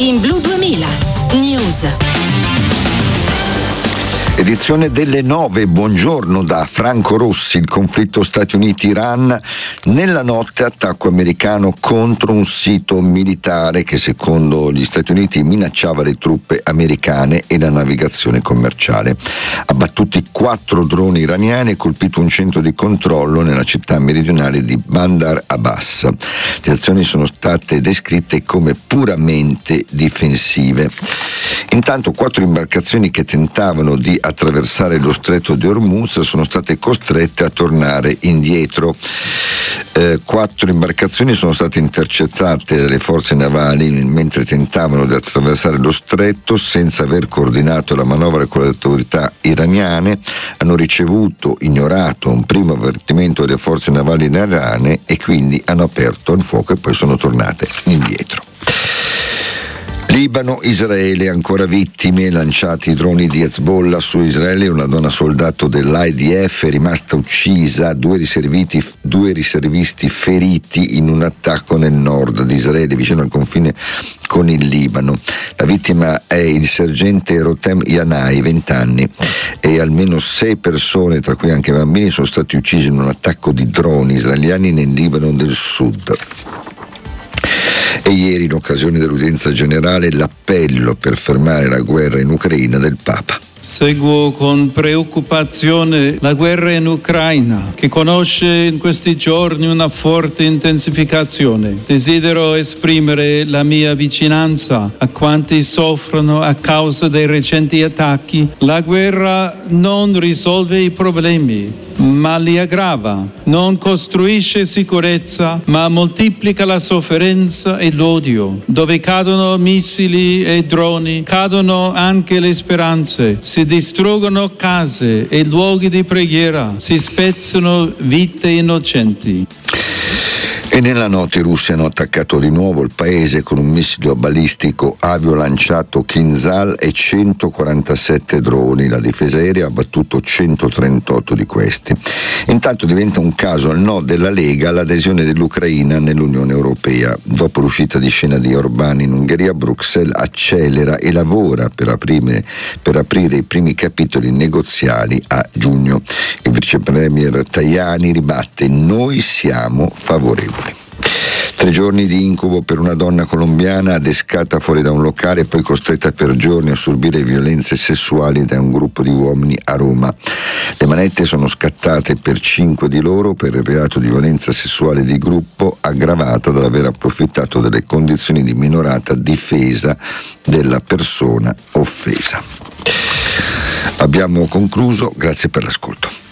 In Blu 2000 News. Edizione delle 9, buongiorno da Franco Rossi. Il conflitto Stati Uniti-Iran, nella notte attacco americano contro un sito militare che secondo gli Stati Uniti minacciava le truppe americane e la navigazione commerciale. Abbattuti 4 droni iraniani e colpito un centro di controllo nella città meridionale di Bandar Abbas. Le azioni sono state descritte come puramente difensive. Intanto 4 imbarcazioni che tentavano di attraversare lo stretto di Hormuz sono state costrette a tornare indietro. 4 imbarcazioni sono state intercettate dalle forze navali mentre tentavano di attraversare lo stretto senza aver coordinato la manovra con le autorità iraniane. Hanno ignorato un primo avvertimento delle forze navali iraniane e quindi hanno aperto il fuoco e poi sono tornate indietro. Libano, Israele, ancora vittime, lanciati i droni di Hezbollah su Israele. Una donna soldato dell'IDF è rimasta uccisa, 2 riservisti feriti in un attacco nel nord di Israele, vicino al confine con il Libano. La vittima è il sergente Rotem Yanai, 20 anni, e almeno 6 persone, tra cui anche bambini, sono stati uccisi in un attacco di droni israeliani nel Libano del Sud. E ieri, in occasione dell'udienza generale, l'appello per fermare la guerra in Ucraina del Papa. Seguo con preoccupazione la guerra in Ucraina, che conosce in questi giorni una forte intensificazione. Desidero esprimere la mia vicinanza a quanti soffrono a causa dei recenti attacchi. La guerra non risolve i problemi, ma li aggrava. Non costruisce sicurezza, ma moltiplica la sofferenza e l'odio. Dove cadono missili e droni, cadono anche le speranze. Si distruggono case e luoghi di preghiera, si spezzano vite innocenti. E nella notte i russi hanno attaccato di nuovo il paese con un missile balistico aviolanciato Kinzhal e 147 droni. La difesa aerea ha abbattuto 138 di questi. Intanto diventa un caso al no della Lega l'adesione dell'Ucraina nell'Unione Europea. Dopo l'uscita di scena di Orbán in Ungheria, Bruxelles accelera e lavora per aprire i primi capitoli negoziali a giugno. Il vicepremier Tajani ribatte: noi siamo favorevoli. 3 giorni di incubo per una donna colombiana adescata fuori da un locale e poi costretta per giorni a subire violenze sessuali da un gruppo di uomini a Roma. Le manette sono scattate per 5 di loro per il reato di violenza sessuale di gruppo, aggravata dall'aver approfittato delle condizioni di minorata difesa della persona offesa. Abbiamo concluso, grazie per l'ascolto.